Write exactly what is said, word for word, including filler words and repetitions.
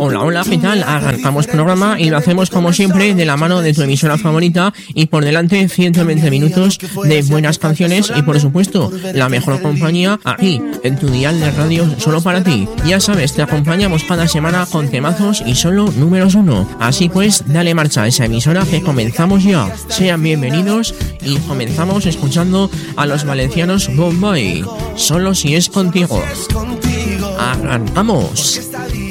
Hola, hola, ¿qué tal? Arrancamos programa y lo hacemos como siempre de la mano de tu emisora favorita y por delante ciento veinte minutos de buenas canciones y por supuesto la mejor compañía aquí en tu dial de radio solo para ti. Ya sabes, te acompañamos cada semana con temazos y solo números uno. Así pues, dale marcha a esa emisora que comenzamos ya. Sean bienvenidos y comenzamos escuchando a los valencianos Bombay. Solo si es contigo. Arrancamos.